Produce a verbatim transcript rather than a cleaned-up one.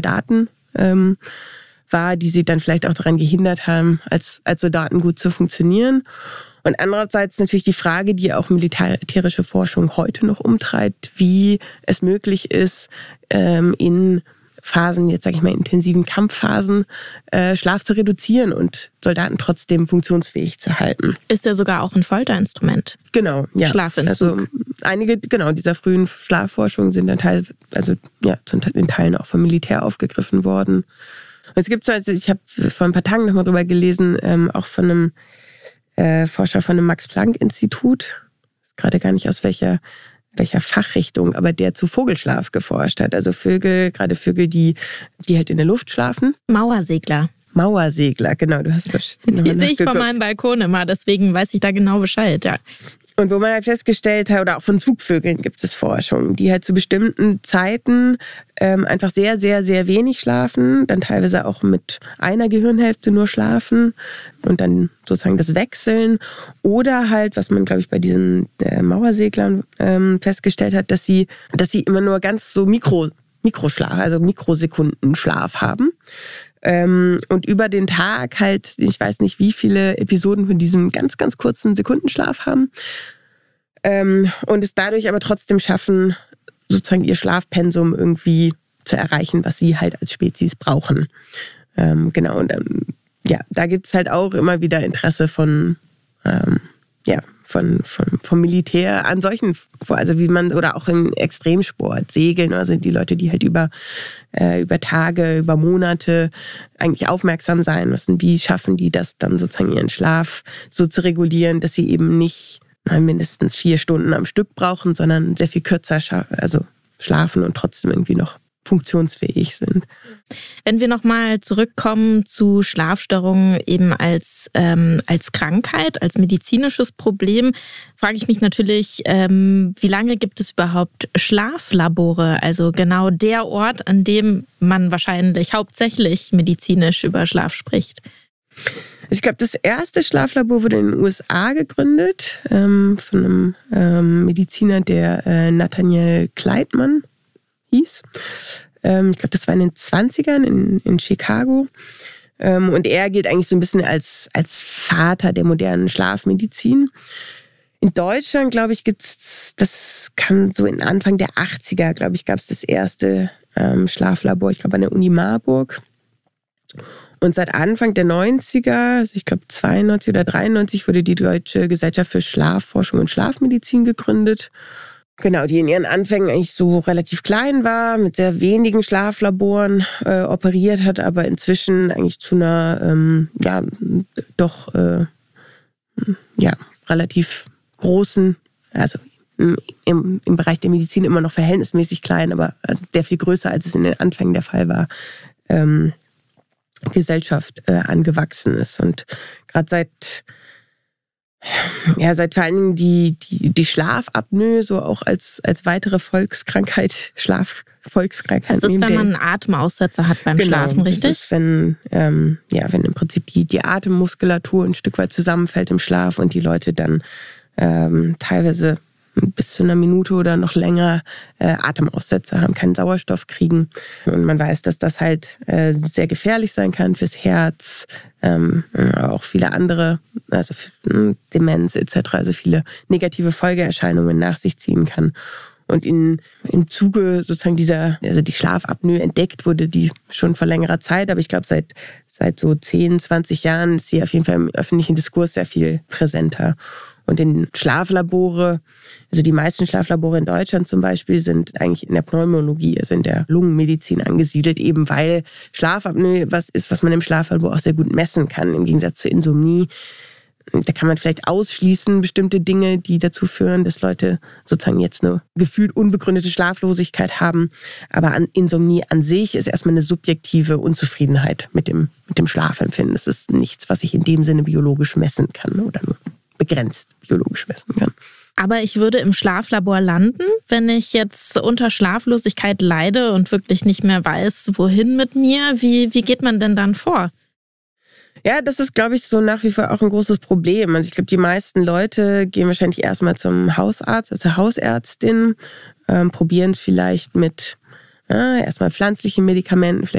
Soldaten ähm, war, die sie dann vielleicht auch daran gehindert haben, als, als Soldaten gut zu funktionieren. Und andererseits natürlich die Frage, die auch militärische Forschung heute noch umtreibt, wie es möglich ist, ähm, in Phasen, jetzt sage ich mal intensiven Kampfphasen, äh, Schlaf zu reduzieren und Soldaten trotzdem funktionsfähig zu halten. Ist ja sogar auch ein Folterinstrument. Genau, ja. Schlafentzug. Also einige, genau, dieser frühen Schlafforschung sind dann Teil, also ja, sind in Teilen auch vom Militär aufgegriffen worden. Und es gibt so, also ich habe vor ein paar Tagen nochmal drüber gelesen, ähm, auch von einem äh, Forscher von dem Max-Planck-Institut, ich weiß gerade gar nicht aus welcher welcher Fachrichtung, aber der zu Vogelschlaf geforscht hat. Also Vögel, gerade Vögel, die, die halt in der Luft schlafen. Mauersegler. Mauersegler, genau. Du hast das Die sehe ich von meinem Balkon immer, deswegen weiß ich da genau Bescheid, ja. Und wo man halt festgestellt hat, oder auch von Zugvögeln gibt es Forschung, die halt zu bestimmten Zeiten ähm, einfach sehr, sehr, sehr wenig schlafen, dann teilweise auch mit einer Gehirnhälfte nur schlafen und dann sozusagen das wechseln. Oder halt, was man, glaube ich, bei diesen äh, Mauerseglern ähm, festgestellt hat, dass sie, dass sie immer nur ganz so Mikro, Mikroschlaf, also Mikrosekundenschlaf haben. Ähm, und über den Tag halt, ich weiß nicht, wie viele Episoden von diesem ganz, ganz kurzen Sekundenschlaf haben. Ähm, und es dadurch aber trotzdem schaffen, sozusagen ihr Schlafpensum irgendwie zu erreichen, was sie halt als Spezies brauchen. Ähm, genau, und ähm, ja, da gibt es halt auch immer wieder Interesse von, ähm, ja, von, von, vom Militär an solchen, also wie man, oder auch im Extremsport, Segeln, also die Leute, die halt über, äh, über Tage, über Monate eigentlich aufmerksam sein müssen. Wie schaffen die das dann sozusagen ihren Schlaf so zu regulieren, dass sie eben nicht mal mindestens vier Stunden am Stück brauchen, sondern sehr viel kürzer scha- also schlafen und trotzdem irgendwie noch funktionsfähig sind. Wenn wir nochmal zurückkommen zu Schlafstörungen eben als, ähm, als Krankheit, als medizinisches Problem, frage ich mich natürlich, ähm, wie lange gibt es überhaupt Schlaflabore? Also genau der Ort, an dem man wahrscheinlich hauptsächlich medizinisch über Schlaf spricht. Ich glaube, das erste Schlaflabor wurde in den U S A gegründet ähm, von einem ähm, Mediziner, der äh, Nathaniel Kleitman hieß. Ähm, ich glaube, das war in den zwanzigern in, in Chicago. Ähm, und er gilt eigentlich so ein bisschen als, als Vater der modernen Schlafmedizin. In Deutschland, glaube ich, gibt es, das kann so in Anfang der achtziger, glaube ich, gab es das erste ähm, Schlaflabor, ich glaube an der Uni Marburg. Und seit Anfang der neunziger, also ich glaube zweiundneunzig oder dreiundneunzig, wurde die Deutsche Gesellschaft für Schlafforschung und Schlafmedizin gegründet. Genau, die in ihren Anfängen eigentlich so relativ klein war, mit sehr wenigen Schlaflaboren äh, operiert hat, aber inzwischen eigentlich zu einer, ähm, ja, doch, äh, ja, relativ großen, also im, im Bereich der Medizin immer noch verhältnismäßig klein, aber sehr viel größer, als es in den Anfängen der Fall war, ähm, Gesellschaft äh, angewachsen ist. Und gerade seit Ja, seit vor allen Dingen die, die, die Schlafapnoe so auch als, als weitere Volkskrankheit, Schlafvolkskrankheit. Das ist, wenn man einen Atemaussetzer hat beim genau, Schlafen, richtig? Das ist, wenn, ähm, ja, wenn im Prinzip die, die Atemmuskulatur ein Stück weit zusammenfällt im Schlaf und die Leute dann ähm, teilweise bis zu einer Minute oder noch länger äh, Atemaussetzer haben, keinen Sauerstoff kriegen. Und man weiß, dass das halt äh, sehr gefährlich sein kann fürs Herz, ähm, auch viele andere, also Demenz et cetera, also viele negative Folgeerscheinungen nach sich ziehen kann. Und in, im Zuge sozusagen dieser, also die Schlafapnoe entdeckt wurde die schon vor längerer Zeit, aber ich glaube seit, seit so zehn, zwanzig Jahren ist sie auf jeden Fall im öffentlichen Diskurs sehr viel präsenter. Und in Schlaflabore, also die meisten Schlaflabore in Deutschland zum Beispiel, sind eigentlich in der Pneumologie, also in der Lungenmedizin angesiedelt, eben weil Schlafapnoe was ist, was man im Schlaflabor auch sehr gut messen kann, im Gegensatz zur Insomnie. Da kann man vielleicht ausschließen, bestimmte Dinge, die dazu führen, dass Leute sozusagen jetzt eine gefühlt unbegründete Schlaflosigkeit haben. Aber an Insomnie an sich ist erstmal eine subjektive Unzufriedenheit mit dem, mit dem Schlafempfinden. Das ist nichts, was ich in dem Sinne biologisch messen kann oder nur begrenzt biologisch messen kann. Aber ich würde im Schlaflabor landen, wenn ich jetzt unter Schlaflosigkeit leide und wirklich nicht mehr weiß, wohin mit mir. Wie, wie geht man denn dann vor? Ja, das ist, glaube ich, so nach wie vor auch ein großes Problem. Also ich glaube, die meisten Leute gehen wahrscheinlich erstmal zum Hausarzt, also zur Hausärztin, ähm, probieren es vielleicht mit äh, erstmal pflanzlichen Medikamenten, vielleicht